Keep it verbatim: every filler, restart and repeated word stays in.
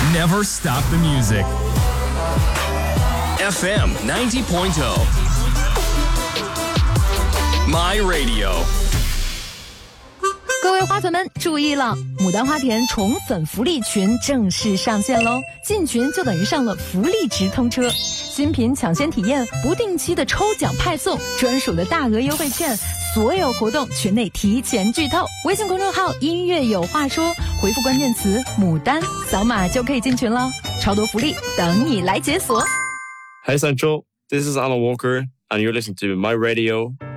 Never stop the music. F M ninety point oh. My Radio。 各位花粉们注意了，牡丹花田宠粉福利群正式上线喽！进群就等于上了福利直通车，新品抢先体验，不定期的抽奖派送，专属的大额优惠券，所有活动群内提前剧透。微信公众号音乐有话说，回复关键词牡丹，扫码就可以进群了，超多福利等你来解锁。 Hey Central, this is Alan Walker and you're listening to My Radio